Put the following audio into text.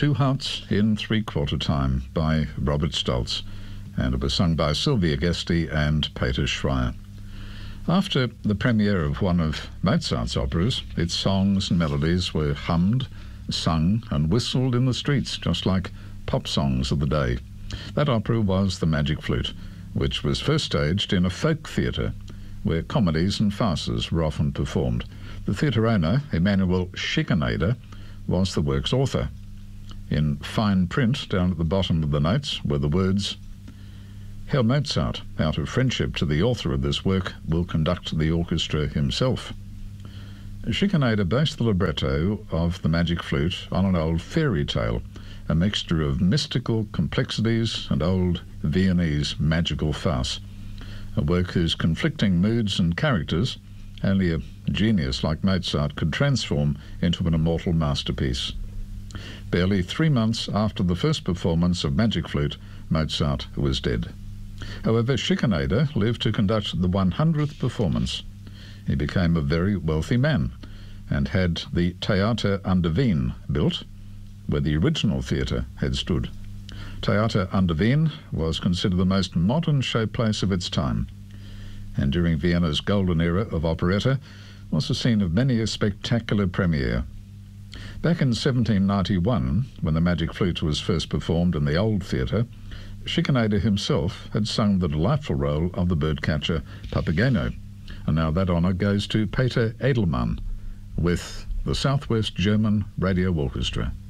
Two Hearts in Three-Quarter Time by Robert Stoltz, and it was sung by Sylvia Guesti and Peter Schreier. After the premiere of one of Mozart's operas, its songs and melodies were hummed, sung and whistled in the streets, just like pop songs of the day. That opera was The Magic Flute, which was first staged in a folk theatre, where comedies and farces were often performed. The theatre owner, Emanuel Schikaneder, was the work's author. In fine print down at the bottom of the notes were the words, "Herr Mozart, out of friendship to the author of this work, will conduct the orchestra himself." Schikaneder based the libretto of The Magic Flute on an old fairy tale, a mixture of mystical complexities and old Viennese magical farce, a work whose conflicting moods and characters only a genius like Mozart could transform into an immortal masterpiece. Barely 3 months after the first performance of Magic Flute, Mozart was dead. However, Schikaneder lived to conduct the 100th performance. He became a very wealthy man and had the Theater an der Wien built, where the original theatre had stood. Theater an der Wien was considered the most modern showplace of its time, and during Vienna's golden era of operetta was the scene of many a spectacular premiere. Back in 1791, when The Magic Flute was first performed in the Old Theatre, Schikaneder himself had sung the delightful role of the birdcatcher Papageno, and now that honour goes to Peter Edelmann with the Southwest German Radio Orchestra.